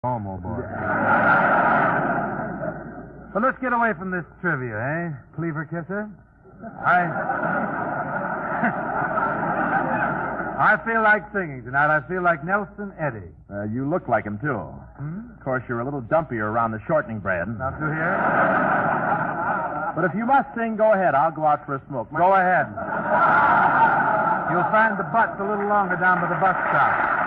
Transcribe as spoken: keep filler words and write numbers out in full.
Home, old boy. But let's get away from this trivia, eh? Cleaver kisser? I... I feel like singing tonight. I feel like Nelson Eddy. Uh, you look like him, too. Hmm? Of course, you're a little dumpier around the shortening bread. Not through here? But if you must sing, go ahead. I'll go out for a smoke. Go ahead. You'll find the butts a little longer down by the bus stop.